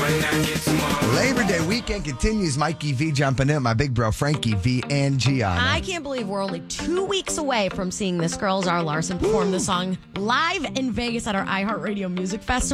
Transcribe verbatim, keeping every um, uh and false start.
Labor Day weekend continues. Mikey V jumping in. My big bro Frankie V and Gianna. I can't believe we're only two weeks away from seeing this girl, Zara Larson, perform the song live in Vegas at our iHeartRadio Music Festival.